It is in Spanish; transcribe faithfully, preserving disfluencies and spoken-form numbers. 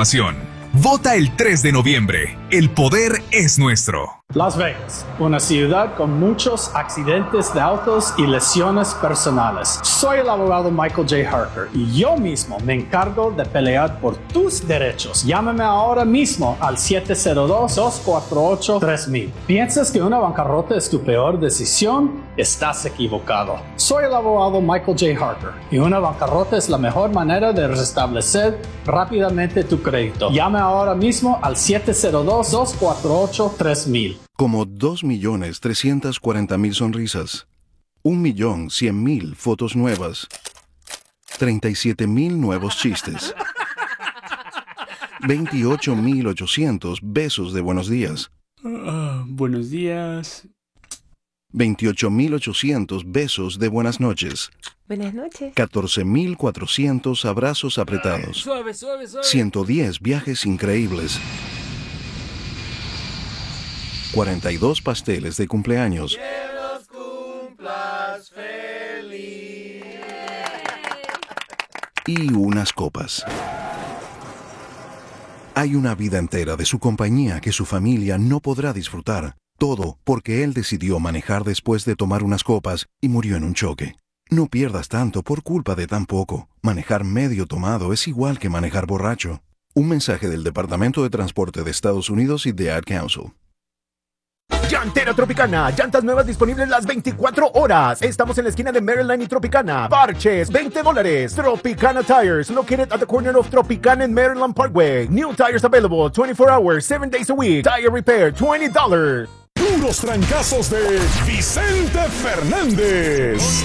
información. Vota el tres de noviembre. El poder es nuestro. Las Vegas, una ciudad con muchos accidentes de autos y lesiones personales. Soy el abogado Michael J. Harker y yo mismo me encargo de pelear por tus derechos. Llámame ahora mismo al siete cero dos, dos cuatro ocho, tres mil. ¿Piensas que una bancarrota es tu peor decisión? Estás equivocado. Soy el abogado Michael J. Harker y una bancarrota es la mejor manera de restablecer rápidamente tu crédito. Llame ahora mismo al siete cero dos, dos cuatro ocho, tres mil. Como dos millones trescientas cuarenta mil sonrisas, un millón cien mil fotos nuevas, treinta y siete mil nuevos chistes, veintiocho mil ochocientos besos de buenos días. Uh, buenos días. veintiocho mil ochocientos besos de buenas noches. Buenas noches. catorce mil cuatrocientos abrazos apretados. Suave, suave, suave. ciento diez viajes increíbles. cuarenta y dos pasteles de cumpleaños. Que los cumplas feliz. Y unas copas. Hay una vida entera de su compañía que su familia no podrá disfrutar. Todo porque él decidió manejar después de tomar unas copas y murió en un choque. No pierdas tanto por culpa de tan poco. Manejar medio tomado es igual que manejar borracho. Un mensaje del Departamento de Transporte de Estados Unidos y de Ad Council. Llantera Tropicana, llantas nuevas disponibles las veinticuatro horas. Estamos en la esquina de Maryland y Tropicana. Parches, veinte dólares. Tropicana Tires, located at the corner of Tropicana and Maryland Parkway. New tires available twenty-four hours, seven days a week. Tire repair, twenty dollars. Puros trancazos de Vicente Fernández.